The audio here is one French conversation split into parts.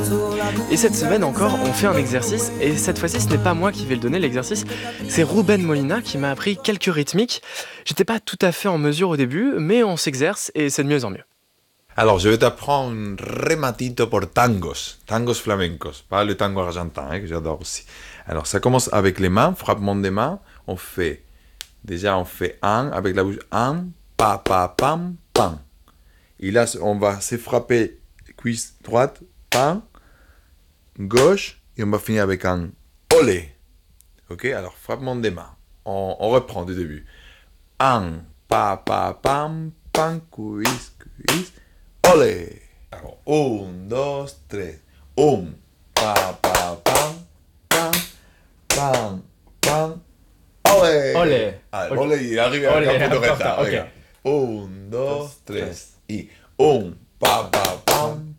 Et cette semaine encore, on fait un exercice, et cette fois-ci, ce n'est pas moi qui vais le donner, l'exercice, c'est Ruben Molina qui m'a appris quelques rythmiques. J'étais pas tout à fait en mesure au début, mais on s'exerce, et c'est de mieux en mieux. Alors, je vais t'apprendre un rematito pour tangos flamencos, pas le tango argentin, que j'adore aussi. Alors, ça commence avec les mains, frappement des mains. On fait un avec la bouche, un, pa, pa, pam, pam. Et là, on va se frapper cuisse droite, pam, gauche, et on va finir avec un olé. Ok, alors frappement des mains. On reprend du début. Un, pa, pa, pam, pam, cuisse, cuisse. Olé. Alors, 1, 2, 3. Un, pa, pa, pam, pam, pam, pam. Olé. Olé. Allez, Okay. olé, il arrive avec un peu de retard. Ok. Regarde. 1, 2, 3. Et un, pa, pa, pam,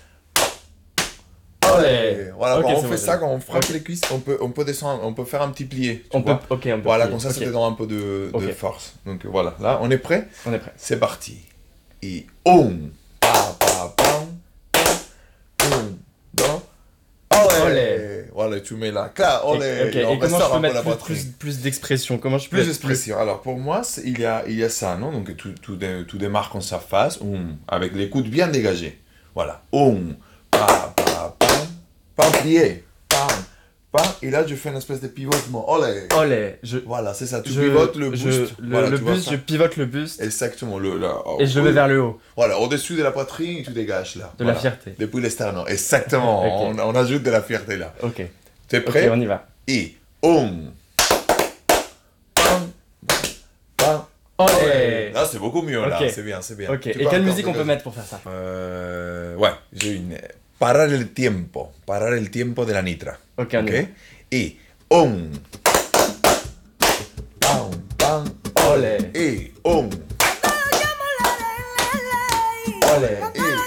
olé. Voilà, Ok, bon, on c'est fait bon, ça quand on frappe les cuisses, on peut descendre, on peut faire un petit plié. On peut plier, Comme ça, ça te donne un peu de Ok. force. Donc voilà, là, on est prêt? On est prêt. C'est parti. Et un, pa, pa, pam, un, deux, olé. Olé. Voilà, tu mets là, clac, olé. Ok, On et comment restaure je peux un peu la mettre poitrine. plus d'expression? Comment je peux Plus être d'expression. Alors pour moi, il y a ça, non? Donc tout démarre en surface, avec les coudes bien dégagés. Voilà. Pa, pa, pam, pam, plié. Pam, pam. Et là, je fais une espèce de pivotement. Olé. Olé. Voilà, c'est ça. Tu pivotes le buste. Voilà, le tu vois buste, ça. je pivote le buste Exactement. et je le mets vers le haut. Voilà, au-dessus de la poitrine, et tu dégages là. De Voilà. la fierté. Depuis l'esternum. Exactement. Ok. On ajoute de la fierté là. Ok. T'es prêt? Ok, on y va. Et pam, pam. Olé. Là, c'est beaucoup mieux, là. Ok. C'est bien, c'est bien. Ok. Tu Et peux quelle encore musique on peut dégager. mettre pour faire ça? Ouais, j'ai une. Parar el tiempo de la nitra. Ok, on y va. Et pam, pam, Olé. et Olé. et